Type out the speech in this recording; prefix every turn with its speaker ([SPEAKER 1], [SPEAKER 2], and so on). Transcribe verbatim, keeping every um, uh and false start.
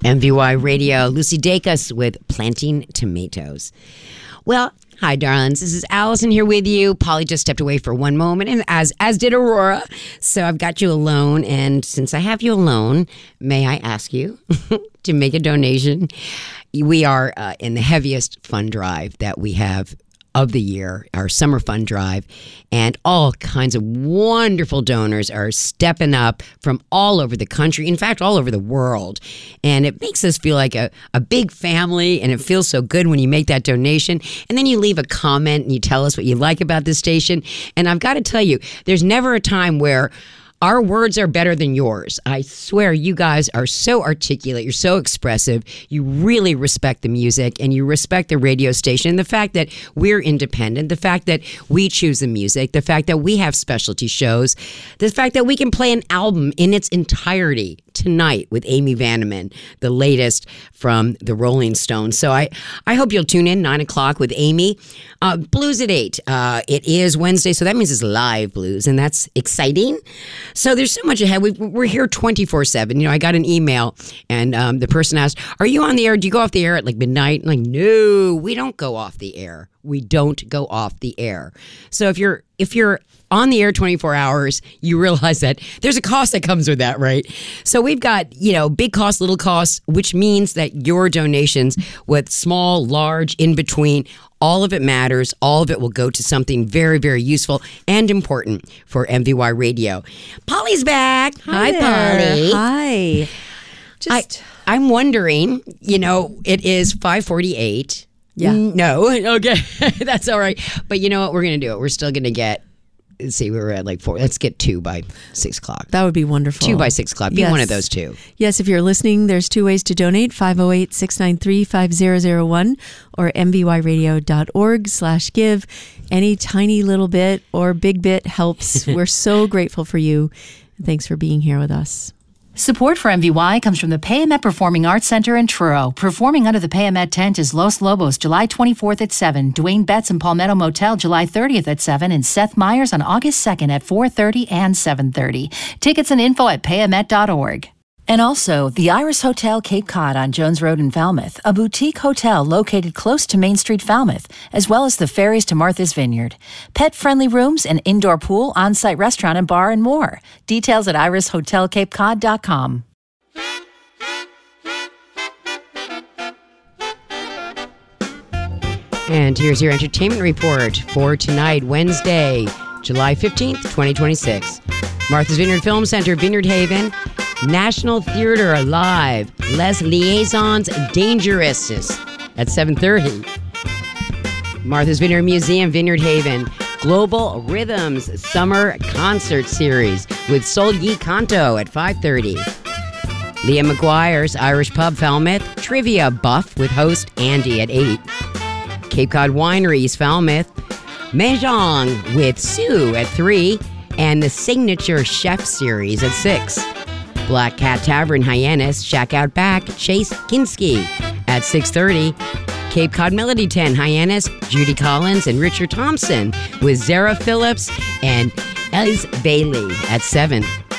[SPEAKER 1] M V Y Radio, Lucy Dacus with Planting Tomatoes. Well, hi, darlings. This is Allison here with you. Polly just stepped away for one moment, and as as did Aurora. So I've got you alone, and since I have you alone, may I ask you to make a donation? We are uh, in the heaviest fund drive that we have of the year, our summer fund drive, and all kinds of wonderful donors are stepping up from all over the country, in fact, all over the world. And it makes us feel like a, a big family, and it feels so good when you make that donation. And then you leave a comment and you tell us what you like about this station. And I've got to tell you, there's never a time where our words are better than yours. I swear, you guys are so articulate. You're so expressive. You really respect the music, and you respect the radio station. And the fact that we're independent, the fact that we choose the music, the fact that we have specialty shows, the fact that we can play an album in its entirety tonight with Amy Vanneman, the latest from the Rolling Stones. So I, I hope you'll tune in nine o'clock with Amy. Uh, blues at eight. Uh, it is Wednesday, so that means it's live blues, and that's exciting. So there's so much ahead. We, we're here twenty-four seven. You know, I got an email, and um, the person asked, are you on the air? Do you go off the air at like midnight? I'm like, no, we don't go off the air. We don't go off the air. So if you're if you're on the air twenty-four hours, you realize that there's a cost that comes with that, right? So we've got, you know, big costs, little costs, which means that your donations, with small, large, in between, all of it matters. All of it will go to something very, very useful and important for M V Y Radio. Polly's back.
[SPEAKER 2] Hi,
[SPEAKER 1] Hi Polly.
[SPEAKER 2] Hi. Just
[SPEAKER 1] I, I'm wondering, you know, it is five forty-eight.
[SPEAKER 2] Yeah.
[SPEAKER 1] No. Okay. That's all right. But you know what? We're going to do it. We're still going to get, let's see, we were at like four. Let's get two by six o'clock.
[SPEAKER 2] That would be wonderful.
[SPEAKER 1] Two by six o'clock. Be
[SPEAKER 2] yes.
[SPEAKER 1] one of those two.
[SPEAKER 2] Yes, if you're listening, there's two ways to donate, five oh eight, six nine three, five oh oh one or mvyradio.org slash give. Any tiny little bit or big bit helps. We're so grateful for you. Thanks for being here with us.
[SPEAKER 3] Support for M V Y comes from the Payamet Performing Arts Center in Truro. Performing under the Payamet tent is Los Lobos, July twenty-fourth at seven, Dwayne Betts and Palmetto Motel, July thirtieth at seven, and Seth Meyers on August second at four thirty and seven thirty. Tickets and info at payamet dot org. And also, the Iris Hotel Cape Cod on Jones Road in Falmouth, a boutique hotel located close to Main Street, Falmouth, as well as the ferries to Martha's Vineyard. Pet-friendly rooms, an indoor pool, on-site restaurant and bar, and more. Details at iris hotel cape cod dot com.
[SPEAKER 1] And here's your entertainment report for tonight, Wednesday, July fifteenth, twenty twenty-six. Martha's Vineyard Film Center, Vineyard Haven. National Theater Live, Les Liaisons Dangerous at seven thirty. Martha's Vineyard Museum, Vineyard Haven. Global Rhythms Summer Concert Series with Sol Yi Canto at five thirty. Leah McGuire's Irish Pub, Falmouth. Trivia Buff with host Andy at eight. Cape Cod Wineries, Falmouth. Mahjong with Sue at three. And the Signature Chef Series at six. Black Cat Tavern, Hyannis, Shack Out Back, Chase Kinski at six thirty. Cape Cod Melody Tent, Hyannis, Judy Collins and Richard Thompson with Zara Phillips and Ez Bailey at seven.